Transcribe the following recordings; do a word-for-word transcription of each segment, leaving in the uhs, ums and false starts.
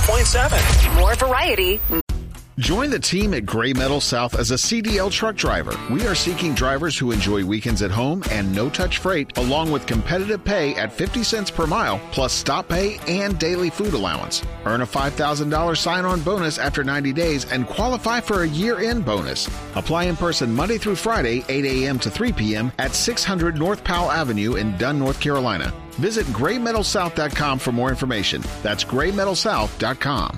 point seven. More variety. Join the team at Gray Metal South as a C D L truck driver. We are seeking drivers who enjoy weekends at home and no-touch freight, along with competitive pay at fifty cents per mile, plus stop pay and daily food allowance. Earn a five thousand dollars sign-on bonus after ninety days and qualify for a year-end bonus. Apply in person Monday through Friday, eight a.m. to three p.m. at six hundred North Powell Avenue in Dunn, North Carolina. Visit gray metal south dot com for more information. That's gray metal south dot com.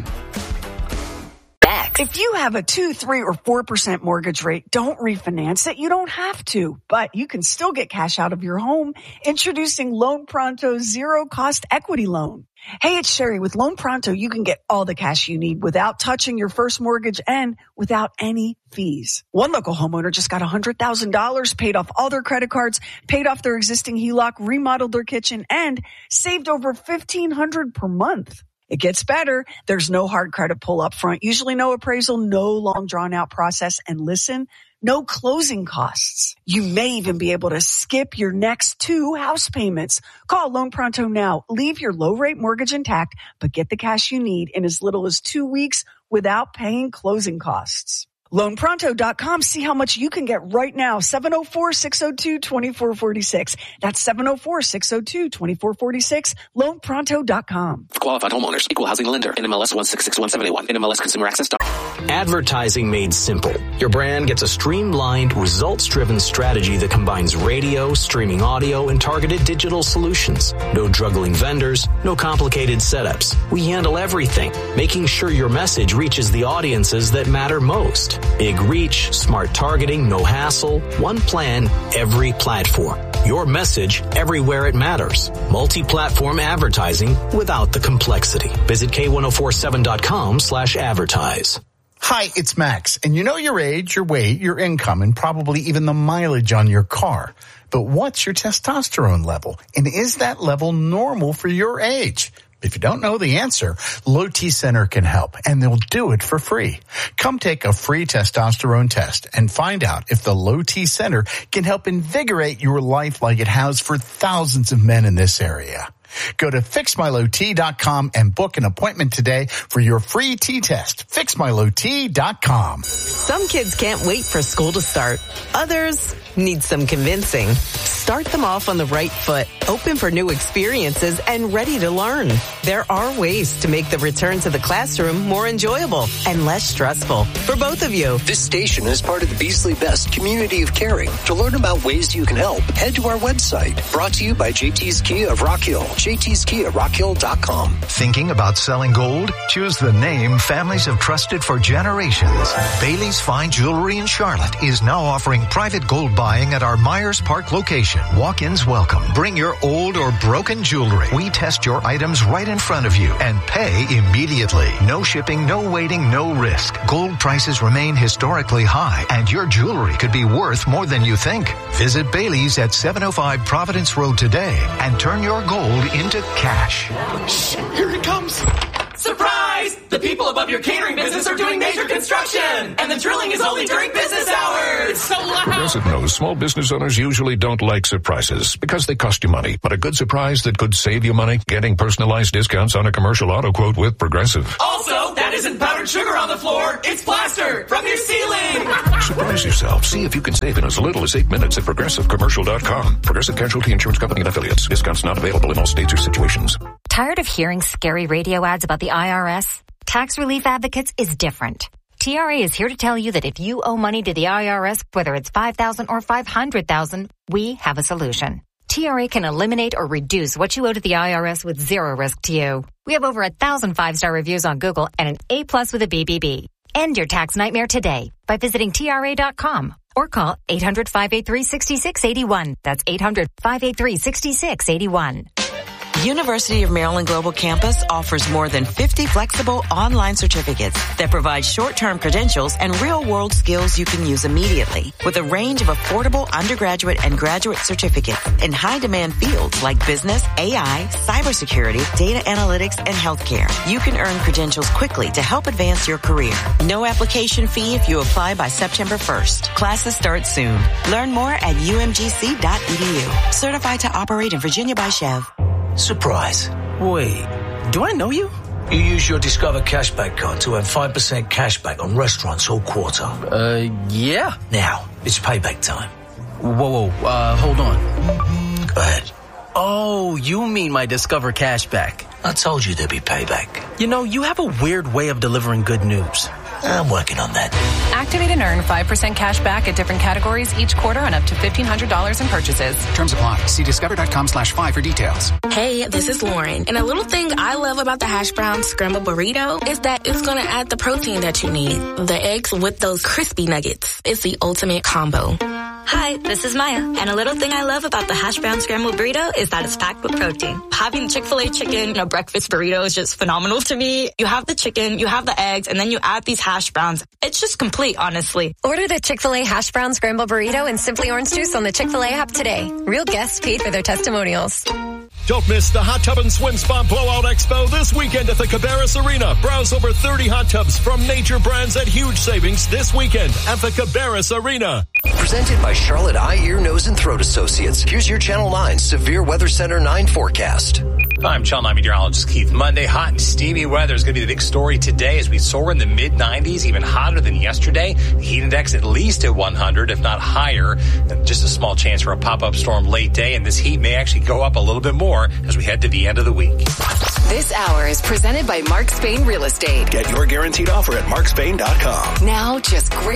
If you have a two, three, or four percent mortgage rate, don't refinance it. You don't have to, but you can still get cash out of your home. Introducing Loan Pronto's zero-cost equity loan. Hey, it's Sherry. With Loan Pronto, you can get all the cash you need without touching your first mortgage and without any fees. One local homeowner just got one hundred thousand dollars, paid off all their credit cards, paid off their existing H E L O C, remodeled their kitchen, and saved over fifteen hundred dollars per month. It gets better. There's no hard credit pull up front, usually no appraisal, no long drawn out process, and listen, no closing costs. You may even be able to skip your next two house payments. Call Loan Pronto now. Leave your low rate mortgage intact, but get the cash you need in as little as two weeks without paying closing costs. loan pronto dot com. See how much you can get right now. seven oh four, six oh two, two four four six. That's seven oh four, six oh two, two four four six. loan pronto dot com. For qualified homeowners, equal housing lender, N M L S one six six one seven one, N M L S Consumer Access. Advertising made simple. Your brand gets a streamlined, results-driven strategy that combines radio, streaming audio, and targeted digital solutions. No juggling vendors, no complicated setups. We handle everything, making sure your message reaches the audiences that matter most. Big reach, smart targeting, no hassle, one plan, every platform. Your message everywhere it matters. Multi-platform advertising without the complexity. Visit K ten forty-seven dot com slash advertise. Hi, it's Max, and you know your age, your weight, your income, and probably even the mileage on your car. But what's your testosterone level? And is that level normal for your age? If you don't know the answer, Low T Center can help, and they'll do it for free. Come take a free testosterone test and find out if the Low T Center can help invigorate your life like it has for thousands of men in this area. Go to fix my low t dot com and book an appointment today for your free T-test. fix my low t dot com. Some kids can't wait for school to start. Others need some convincing. Start them off on the right foot, open for new experiences, and ready to learn. There are ways to make the return to the classroom more enjoyable and less stressful for both of you. This station is part of the Beasley Best community of caring. To learn about ways you can help, head to our website. Brought to you by J T's Kia of Rock Hill. J T's Kia Rock Hill dot com. Thinking about selling gold? Choose the name families have trusted for generations. Bailey's Fine Jewelry in Charlotte is now offering private gold buying at our Myers Park location. Walk-ins welcome. Bring your old or broken jewelry. We test your items right in front of you and pay immediately. No shipping, no waiting, no risk. Gold prices remain historically high, and your jewelry could be worth more than you think. Visit Bailey's at seven oh five Providence Road today and turn your gold into cash. Shh, here it comes. Surprise! The people above your catering business are doing major construction, and the drilling is only during business hours. It's so loud. Progressive knows small business owners usually don't like surprises because they cost you money. But a good surprise that could save you money? Getting personalized discounts on a commercial auto quote with Progressive. Also, that isn't powdered sugar on the floor. It's plaster from your ceiling. Surprise yourself. See if you can save in as little as eight minutes at Progressive Commercial dot com. Progressive Casualty Insurance Company and Affiliates. Discounts not available in all states or situations. Tired of hearing scary radio ads about the I R S? Tax Relief Advocates is different. T R A is here to tell you that if you owe money to the I R S, whether it's five thousand dollars or five hundred thousand dollars, we have a solution. T R A can eliminate or reduce what you owe to the I R S with zero risk to you. We have over a thousand five-star reviews on Google and an A plus with a B B B. End your tax nightmare today by visiting T R A dot com or call eight hundred, five eight three, six six eight one. That's eight hundred, five eight three, six six eight one. University of Maryland Global Campus offers more than fifty flexible online certificates that provide short-term credentials and real-world skills you can use immediately. With a range of affordable undergraduate and graduate certificates in high-demand fields like business, A I, cybersecurity, data analytics, and healthcare, you can earn credentials quickly to help advance your career. No application fee if you apply by September first. Classes start soon. Learn more at U M G C dot E D U. Certified to operate in Virginia by Chev. Surprise. Wait, do I know you? You use your Discover Cashback card to earn five percent cashback on restaurants all quarter. Uh, yeah. Now, it's payback time. Whoa, whoa, uh, hold on. Go ahead. Oh, you mean my Discover Cashback. I told you there'd be payback. You know, you have a weird way of delivering good news. I'm working on that. Activate and earn five percent cash back at different categories each quarter on up to fifteen hundred dollars in purchases. Terms apply. See discover.com slash five for details. Hey, this is Lauren. And a little thing I love about the hash brown scramble burrito is that it's going to add the protein that you need. The eggs with those crispy nuggets. It's the ultimate combo. Hi, this is Maya. And a little thing I love about the hash brown scrambled burrito is that it's packed with protein. Having Chick-fil-A chicken in a breakfast burrito is just phenomenal to me. You have the chicken, you have the eggs, and then you add these hash browns. It's just complete, honestly. Order the Chick-fil-A hash brown scrambled burrito and Simply Orange Juice on the Chick-fil-A app today. Real guests paid for their testimonials. Don't miss the Hot Tub and Swim Spa Blowout Expo this weekend at the Cabarrus Arena. Browse over thirty hot tubs from major brands at huge savings this weekend at the Cabarrus Arena. Presented by Charlotte Eye, Ear, Nose, and Throat Associates. Here's your Channel nine Severe Weather Center nine forecast. I'm Channel nine meteorologist Keith. Monday, hot and steamy weather is going to be the big story today as we soar in the mid nineties, even hotter than yesterday. The heat index at least at one hundred, if not higher. Just a small chance for a pop-up storm late day, and this heat may actually go up a little bit more as we head to the end of the week. This hour is presented by Mark Spain Real Estate. Get your guaranteed offer at mark spain dot com. Now, just great